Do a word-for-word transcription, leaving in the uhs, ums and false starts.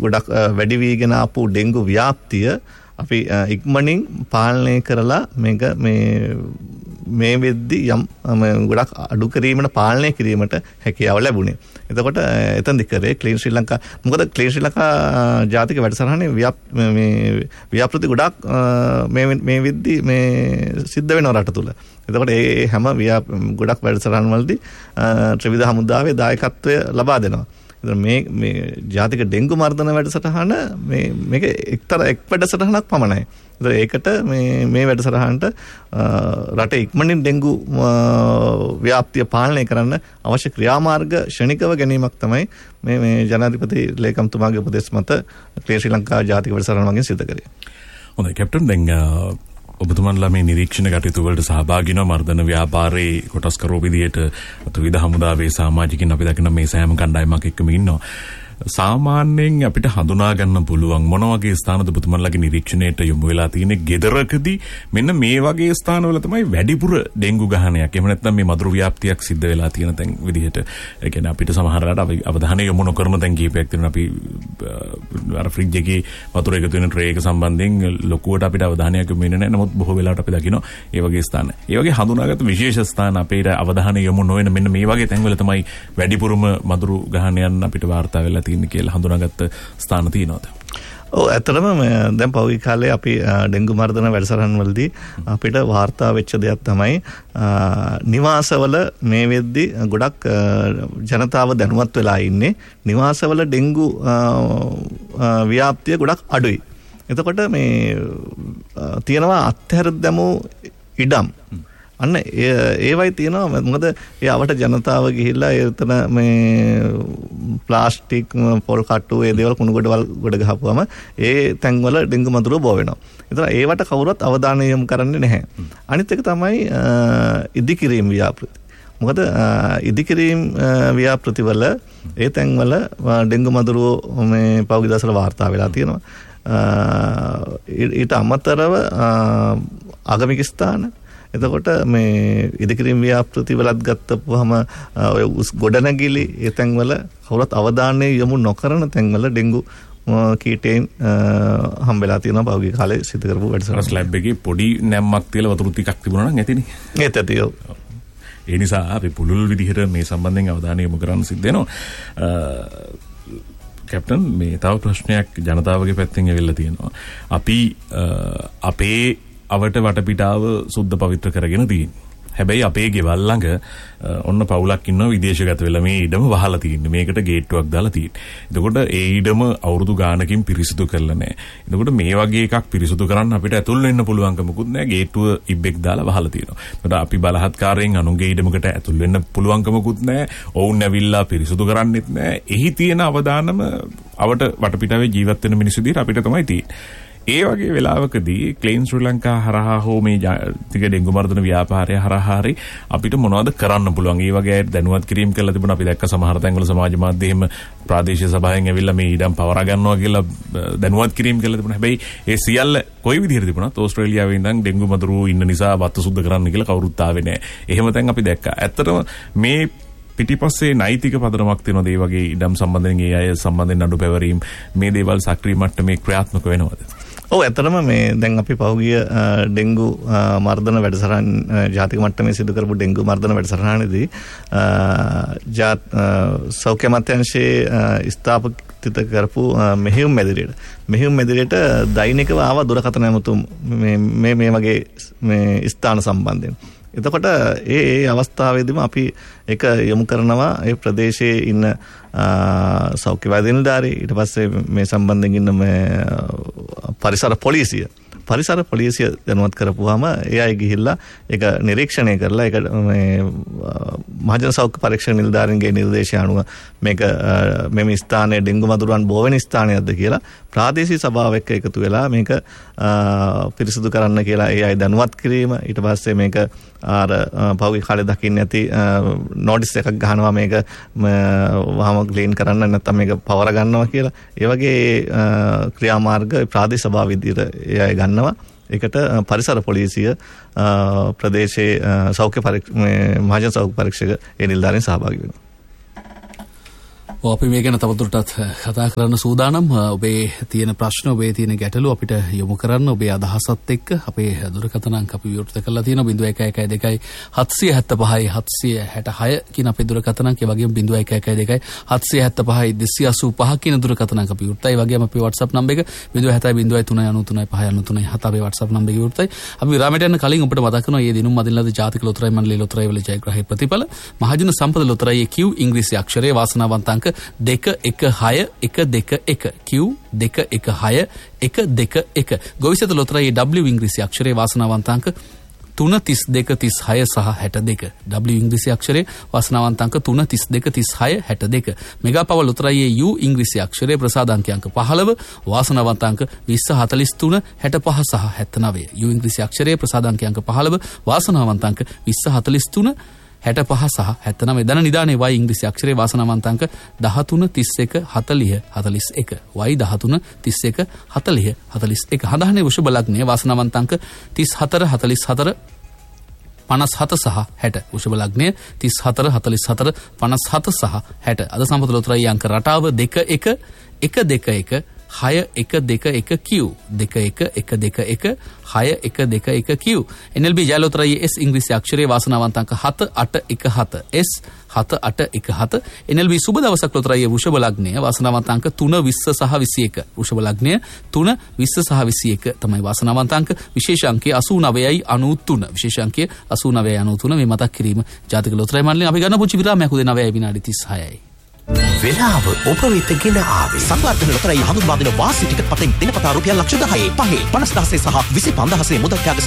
ගොඩක් වැඩි වීගෙන ආපු ඩෙන්ගු ව්‍යාප්තිය අපි ඉක්මනින් පාලනය කරලා මේක මේ මේ වෙද්දි යම් ගොඩක් අඩු කිරීමට පාලනය කිරීමට හැකියාව ලැබුණේ. එතකොට එතනදි කරේ ක්ලීන් ශ්‍රී ලංකා. මොකද ක්ලීන් ශ්‍රී ලංකා ජාතික වැඩසටහනේ මේ ව්‍යාපෘති ගොඩක් මේ මේ වෙද්දි මේ සිද්ධ වෙනවා රට තුල. එතකොට ඒ හැම ගොඩක් වැඩසටහන් වලදී ත්‍රිවිධ හමුදාවේ දායකත්වය ලබා දෙනවා. මේ මේ ජාතික ඩෙන්ගු මර්ධන වැඩසටහන මේ මේක එක්තරා එක් වැඩසටහනක් පමණයි. ඒකට මේ මේ වැඩසටහනට රටේ ඉක්මනින් ඩෙන්ගු ව්‍යාප්තිය පාලනය කරන්න අවශ්‍ය ක්‍රියාමාර්ග ක්ෂණිකව ගැනීමක් තමයි මේ මේ ජනාධිපති ලේකම්තුමාගේ උපදෙස් මත ශ්‍රී ලංකා ජාතික වැඩසටහන මගින් සිදු කරේ. හොඳයි කැප්ටන්, දැන් ඔබතුමන්ලා මේ නිරීක්ෂණ කටයුතු වලට සහභාගී වෙන මර්ධන ව්‍යාපාරයේ කොටස්කරෝ විදියට ත්‍රිවිධ හමුදාවේ සමාජිකින් අපි දකින මේ සෑම කණ්ඩායමක් එක්කම ඉන්නවා. සාමාන්‍යයෙන් අපිට හඳුනා ගන්න පුළුවන් මොන වගේ ස්ථානද ඔබතුමන්ලාගේ නිරීක්ෂණයට යොමු වෙලා තියෙන්නේ? ගෙදරකදී මෙන්න මේ වගේ ස්ථානවල තමයි වැඩිපුර ඩෙන්ගු ගහණයක්. එහෙම නැත්නම් මේ මදුරු ව්‍යාප්තියක් සිද්ධ වෙලා තියෙන තැන් විදිහට. ඒ කියන්නේ අපිට සමහරවිට අපි අවධානය යොමු නොකරන තැන් කීපයක් තියෙනවා. අපි අර ෆ්‍රිජ් එකේ වතුර එකතු වෙන ට්‍රේ එක සම්බන්ධයෙන් ලොකුවට අපිට අවධානයක් යොමු වෙන්නේ නැහැ. නමුත් බොහෝ වෙලාවට අපි දකිනවා ඒ වගේ ස්ථාන. ඒ වගේ හඳුනාගත් විශේෂ ස්ථාන අපේ අවධානය යොමු නොවන මෙන්න මේ වගේ තැන්වල තමයි වැඩිපුරම මදුරු ගහණයන් අපිට වාර්තා වෙලා තියෙන්නේ කියලා හඳුනාගත්ත ස්ථාන තියෙනවද? ඔව්, ඇත්තටම දැන් පෞද්ගලික කාලේ අපි ඩෙන්ගු මර්ධන වැඩසටහන් වලදී අපිට වාර්තා වෙච්ච දෙයක් තමයි නිවාසවල මේ වෙද්දි ගොඩක් ජනතාව දැනුවත් වෙලා ඉන්නේ. නිවාසවල ඩෙන්ගු ව්‍යාප්තිය ගොඩක් අඩුයි. එතකොට මේ තියෙනවා අත්හැර දැමූ ඉඩම්. අන්න ඒවයි තියෙනවා. මොකද ඒ අවට ජනතාව ගිහිල්ලා එතන මේ ප්ලාස්ටික් පොල් කට්ටු ඒ දේවල් කුණු ගොඩවල් ගොඩ ගහපුවම ඒ තැන්වල ඩෙන්ගු මදුරුව බෝ වෙනවා. ඒතර ඒවට කවුරුත් අවධානය යොමු කරන්නේ නැහැ. අනිත් එක තමයි ඉදිකිරීම ව්‍යාපෘති. මොකද ඉදිකිරීම ව්‍යාපෘතිවල ඒ තැන්වල ඩෙන්ගු මදුරුව මේ පෞද්ගලික දසල වාර්තා වෙලා තියෙනවා. ඊට අමතරව ආගමික ස්ථාන, එතකොට මේ ඉදිකිරීම ව්‍යාපෘති වලත් ගත්තපුවාම ඔය ගොඩනැගිලි ඒ තැන්වල කවුරුත් අවධානය යොමු නොකරන තැන්වල ඩෙන්ගු කීටයෙන් හම්බෙලා තියෙනවා පහුගිය කාලේ සිදු කරපු වැඩසටහන. ස්ලැබ් එකේ පොඩි නැම්මක් තියලා වතුර ටිකක් තිබුණා නම් ඇතිනේ. ඒත් ඇති. ඒ නිසා අපි පුළුල් විදිහට මේ සම්බන්ධයෙන් අවධානය යොමු කරන්න සිද්ධ වෙනවා. කැප්ටන්, මේ තව ප්‍රශ්නයක් ජනතාවගේ පැත්තෙන් ඇවිල්ලා තියෙනවා. අපි අපේ අවට වටපිටාව සුද්ධ පවිත්‍ර කරගෙන තියෙන්නේ. හැබැයි අපේ ගෙවල් ළඟ ඔන්න පවුලක් ඉන්නවා විදේශගත වෙලා මේ ඉඩම වහලා තියෙන්නේ. මේකට ගේට්ටුවක් දාලා තියෙන්නේ. එතකොට ඒ ඉඩම අවුරුදු ගානකින් පිරිසිදු කරලා නැහැ. එතකොට මේ වගේ එකක් පිරිසිදු කරන්න අපිට ඇතුල් වෙන්න පුළුවන්කමකුත් නැහැ. ගේට්ටුව ඉබ්බෙක් දාලා වහලා තියෙනවා. එතකොට අපි බලහත්කාරයෙන් අනුන්ගේ ඉඩමකට ඇතුල් වෙන්න පුළුවන්කමකුත් නැහැ. ඔවුන් ඇවිල්ලා පිරිසිදු කරන්නෙත් නැහැ. එහි තියෙන අවදානම අවට වටපිටාවේ ජීවත් වෙන මිනිස්සු දිහා අපිට තමයි තියෙන්නේ. ඒ වගේ වෙලාවකදී ක්ලීන් ශ්‍රී ලංකා හරහා හෝ මේ ටික ඩෙන්ගු මර්ධන ව්‍යාපාරය හරහා හරි අපිට මොනවද කරන්න පුළුවන්? ඒ වගේ දැනුවත් කිරීම කළා තිබුණා. අපි දැක්ක සමහර තැන්වල සමාජ මාධ්‍ය එහෙම ප්‍රාදේශීය සභාවෙන් ඇවිල්ලා මේ ඉඩම් පවරා ගන්නවා කියලා දැනුවත් කිරීම කළා තිබුණා. හැබැයි ඒ සියල්ල කොයි විදිහට තිබුණත් ඕස්ට්‍රේලියාවේ ඉඳන් ඩෙන්ගු මදුරුවෝ ඉන්න නිසා වත්ත සුද්ධ කරන්න කියලා කවුරුත් ආවේ නැහැ. එහෙම තැන් අපි දැක්කා. ඇත්තටම මේ පිටිපස්සේ නෛතික පදනමක් තියෙනවා. ඒ වගේ ඉඩම් සම්බන්ධයෙන් ඒ අය සම්බන්ධයෙන් නඩු පැවරීම මේ දේවල් සක්‍රීය මට්ටමේ ක්‍රියාත්මක වෙනවද? ඔව්, ඇත්තටම මේ දැන් අපි පහුගිය ඩෙන්ගු මර්ධන වැඩසටහන ජාතික මට්ටමේ සිදු කරපු ඩෙන්ගු මර්ධන වැඩසටහනේදී ජාත් සෞඛ්‍ය අමාත්‍යාංශයේ ස්ථාපිත කරපු මෙහෙයුම් මැදිරියට මෙහෙයුම් මැදිරියට දෛනිකව ආව දුරකථන ඇමතුම් මේ මේ වගේ මේ ස්ථාන සම්බන්ධයෙන්. එතකොට ඒ ඒ අවස්ථාවේදීම අපි එක යොමු කරනවා ඒ ප්‍රදේශයේ ඉන්න සෞඛ්‍ය වෛද්‍ය නිලධාරී, ඊට පස්සේ මේ සම්බන්ධයෙන් ඉන්න මේ පරිසර පොලිසිය පරිසර පොලිසිය දැනුවත් කරපුවාම ඒ අය ගිහිල්ලා ඒක නිරීක්ෂණය කරලා ඒක මේ මහජන සෞඛ්‍ය පරීක්ෂණ නිලධාරීන්ගේ නිර්දේශය අනුව මේක මෙම ස්ථානයේ ඩෙන්ගු මදුරුවන් බෝ වෙන ස්ථානයක්ද කියලා ප්‍රාදේශීය සභාව එක්ක එකතු වෙලා මේක පිරිසිදු කරන්න කියලා ඒ අය දැනුවත් කිරීම, ඊට පස්සේ මේක අර පහුගිය කාලේ දකින්න ඇති නෝටිස් එකක් ගහනවා මේක වහම ක්ලීන් කරන්න නැත්නම් මේක පවර ගන්නවා කියලා. ඒ වගේ ක්‍රියාමාර්ග ප්‍රාදේශීය සභාව විදිහට ඒ අය ගන්නවා. ඒකට පරිසර පොලිසිය ප්‍රදේශයේ සෞඛ්‍ය පරීක්ෂ මහජන සෞඛ්‍ය පරීක්ෂක ඒ නිලධාරීන් සහභාගී වෙනවා. අපි මේ ගැන තවදුරටත් කතා කරන්න සූදානම්. ඔබේ තියෙන ප්‍රශ්න, ඔබේ තියෙන ගැටලු අපිට යොමු කරන්න. ඔබේ අදහසත් එක්ක අපේ දුරකථන අංක අපි විවෘත කරලා තියෙනවා. ज़ीरो एक एक एक दो सात सात पाँच सात सात छह කියන අපේ දුරකථන අංකය වගේම ज़ीरो एक एक एक दो सात सात पाँच दो आठ पाँच කියන දුරකථන අංක අපි විවෘතයි. ඒ වගේම අපේ WhatsApp නම්බර එක ज़ीरो सात ज़ीरो तीन नौ नौ पाँच नौ नौ सात අපේ WhatsApp නම්බර එක විවෘතයි. අපි විරාමයට යන කලින් ඔබට මතක් කරනවා මේ දිනුම් අදිනලද ජාතික ලොතරැයි මණ්ඩලයේ ලොතරැයි වල ජයග්‍රාහී ප්‍රතිඵල මහජන සම්පත ලොතරැයි Q ඉංග්‍රීසි අක්ෂරයේ වාසනාවන්ත අංක දෙක එක හය එක දෙක එක Q දෙක එක හය එක දෙක එක ගොවිසත ලොතරැයි W ඉංග්‍රීසි අක්ෂරයේ වාසනාවන්ත අංක තුන තිස් දෙක තිස් හය සහ හැට දෙක W ඉංග්‍රීසි අක්ෂරයේ වාසනාවන්ත අංක තුන තිස් දෙක තිස් හය හැට දෙක මෙගා පවර් ලොතරැයි U ඉංග්‍රීසි අක්ෂරයේ ප්‍රසාදාංක අංක පහළව වාසනාවන්ත අංක විස්ස හතළිස් තුන හැට පහ සහ හැත්තනවය U ඉංග්‍රීසි අක්ෂරයේ ප්‍රසාදාංක අංක පහළව වාසනාවන්ත අංක විස්ස හතළිස් තුන හැට පහ සහ හැත්තනවය දන නිදානේ Y ඉංග්‍රීසි අක්ෂරයේ වාසනාවන්ත අංක දහතුන තිස් එක හතළිහ හතළිස් එක Y දහතුන තිස් එක හතළිහ හතළිස් එක හඳහනේ වෘෂභ ලග්නයේ වාසනාවන්ත අංක තිස් හතර හතළිස් හතර පනස් හත සහ හැට වෘෂභ ලග්නයේ තිස් හතර හතළිස් හතර පනස් හත සහ හැට අද සම්පත ලොතරැයි අංක රටාව දෙක එක එක දෙක එක හය එක දෙක එක Q දෙක එක එක දෙක එක හය එක දෙක එක Q N L B ජය ලොතරැයි S ඉංග්‍රීසි අක්ෂරයේ වාසනාවන්ත අංක හත අට එක හත S හත අට එක හත N L B සුබ දවසක් ලොතරැයි වෘෂභ ලග්නයේ වාසනාවන්ත අංක තුන විස්ස සහ විසි එක වෘෂභ ලග්නයේ තුන විස්ස සහ විසි එක තමයි වාසනාවන්ත අංක විශේෂ අංකය අසූ නවයයි අනූ තුන විශේෂ අංකය අසූ නවයයි අනූ තුන මේ මතක් කිරීම ජාතික ලොතරැයි මණ්ඩලයෙන් අපි ගන්න පුංචි විරාමයක් උදේ නවයයි විනාඩි තිස් හයයි වෙලාව ඔබ වෙත ගෙන ආවේ සංවර්ධන ලොතරැයි හඳුන්වා දෙන වාසි ටිකට් පතෙන් දිනපතා රුපියල් ලක්ෂ දහය පහේ පනස් දහසේ සහ විසි පන්දහසේ මුදල් ත්‍යාග